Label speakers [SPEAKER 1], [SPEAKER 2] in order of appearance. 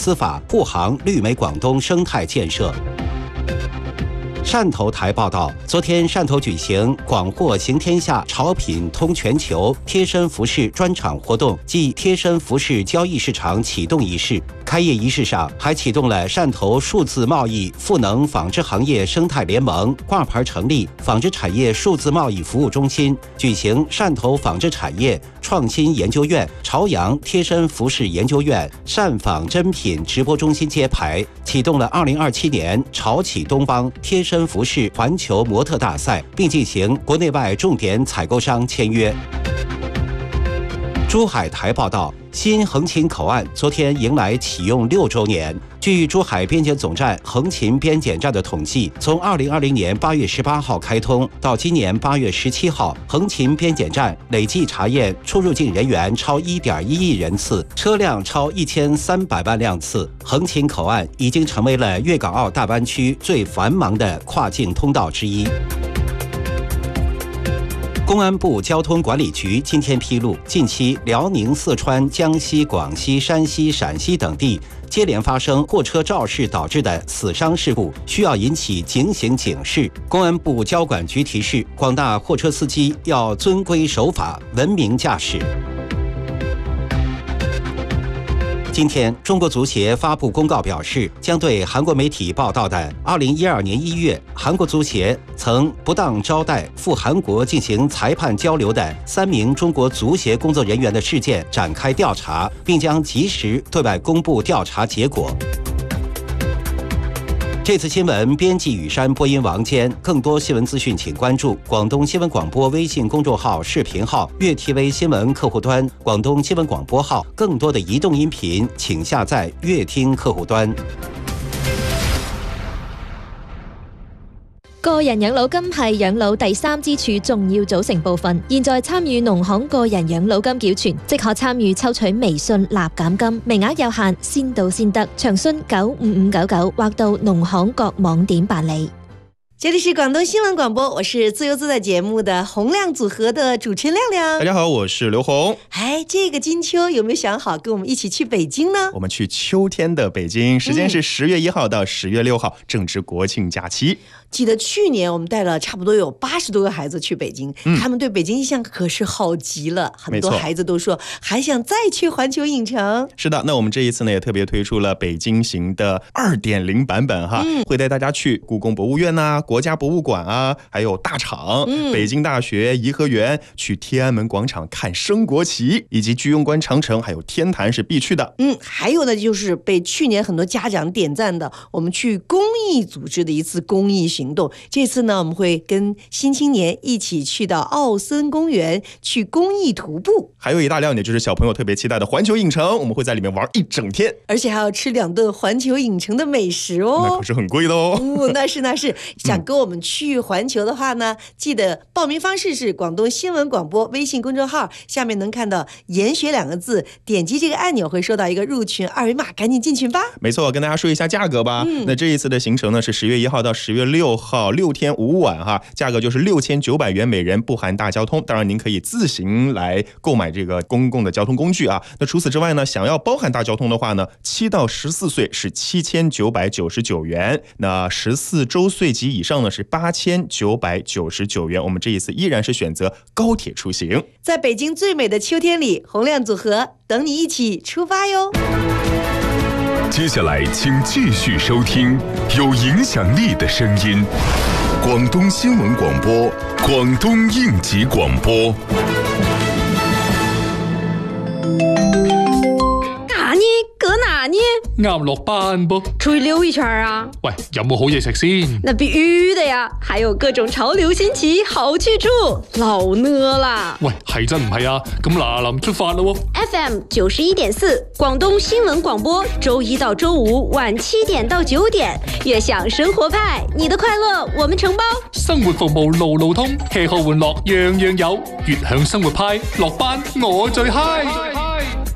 [SPEAKER 1] 司法护航绿美广东生态建设。汕头台报道，昨天汕头举行广货行天下潮品通全球贴身服饰专场活动暨贴身服饰交易市场启动仪式。开业仪式上还启动了汕头数字贸易赋能纺织行业生态联盟挂牌成立纺织产业数字贸易服务中心，举行汕头纺织产业创新研究院、朝阳贴身服饰研究院、汕纺珍品直播中心揭牌，启动了2027年潮起东方贴身服饰环球模特大赛，并进行国内外重点采购商签约。珠海台报道，新横琴口岸昨天迎来启用6周年。据珠海边检总站横琴边检站的统计，从2020年8月18号开通到今年8月17号，横琴边检站累计查验出入境人员超1.1亿人次，车辆超1300万辆次。横琴口岸已经成为了粤港澳大湾区最繁忙的跨境通道之一。公安部交通管理局今天披露，近期辽宁、四川、江西、广西、山西、陕西等地接连发生货车肇事导致的死伤事故，需要引起警醒警示。公安部交管局提示广大货车司机要遵规守法，文明驾驶。今天，中国足协发布公告表示，将对韩国媒体报道的2012年1月韩国足协曾不当招待赴韩国进行裁判交流的3名中国足协工作人员的事件展开调查，并将及时对外公布调查结果。这次新闻编辑雨山，播音王坚。更多新闻资讯，请关注广东新闻广播微信公众号、视频号、粤 TV 新闻客户端、广东新闻广播号。更多的移动音频，请下载粤听客户端。
[SPEAKER 2] 個人養老金係養老第3支柱重要組成部分。現在參與農行個人養老金繳存，即可參與抽取微信立減金，名額有限，先到先得。詳詢95599或到農行各網點辦理。
[SPEAKER 3] 这里是广东新闻广播，我是自由自在节目的洪亮组合的主持人亮亮。
[SPEAKER 4] 大家好，我是刘红。
[SPEAKER 3] 这个金秋有没有想好跟我们一起去北京呢？
[SPEAKER 4] 我们去秋天的北京，时间是10月1号到10月6号，正值国庆假期。
[SPEAKER 3] 记得去年我们带了差不多有80多个孩子去北京，他们对北京印象可是好极了，很多孩子都说还想再去环球影城。
[SPEAKER 4] 是的，那我们这一次呢也特别推出了北京行的2.0版本哈，会带大家去故宫博物院啊、国家博物馆啊，还有大厂、北京大学、颐和园，去天安门广场看升国旗，以及居庸关长城还有天坛是必去的。
[SPEAKER 3] 还有呢就是被去年很多家长点赞的，我们去公益组织的一次公益行动。这次呢我们会跟新青年一起去到奥森公园去公益徒步，
[SPEAKER 4] 还有一大亮点就是小朋友特别期待的环球影城，我们会在里面玩1整天，
[SPEAKER 3] 而且还要吃2顿环球影城的美食哦，
[SPEAKER 4] 那可是很贵的哦。
[SPEAKER 3] 那是想跟我们去环球的话呢，记得报名方式是广东新闻广播微信公众号，下面能看到研学2个字，点击这个按钮会收到一个入群二维码，赶紧进群吧。
[SPEAKER 4] 没错，跟大家说一下价格吧。那这一次的行程呢是10月1号到10月6号6天5晚哈，价格就是6900元每人，不含大交通。当然您可以自行来购买这个公共的交通工具啊。那除此之外呢，想要包含大交通的话呢，7到14岁是7999元，那14周岁及以上呢是8999元。我们这一次依然是选择高铁出行，
[SPEAKER 3] 在北京最美的秋天里，洪亮组合等你一起出发哟。
[SPEAKER 5] 接下来请继续收听有影响力的声音，广东新闻广播，广东应急广播。
[SPEAKER 6] 搁哪呢？
[SPEAKER 7] 啱落班噃，
[SPEAKER 6] 出去溜一圈啊！
[SPEAKER 7] 喂，有冇好嘢食先？
[SPEAKER 6] 那必须的呀，还有各种潮流新奇好去处，老呢啦！
[SPEAKER 7] 喂，係真唔係啊？咁嗱臨出發咯
[SPEAKER 6] ！FM 91.4，廣東新聞廣播，周1到周5晚7點到9點，悅享生活派，你的快樂我們承包。
[SPEAKER 7] 生活服務路路通，吃喝玩樂樣樣有，悅享生活派，落班我最嗨。